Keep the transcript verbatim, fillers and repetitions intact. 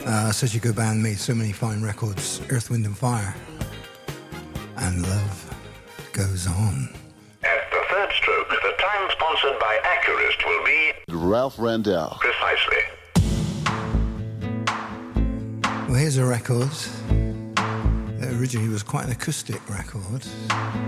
Uh, such a good band, made so many fine records. Earth, Wind and Fire. And Love Goes On. At the third stroke, the time sponsored by Accurist will be... Ralph Randell. Precisely. Well, here's a record that originally was quite an acoustic record.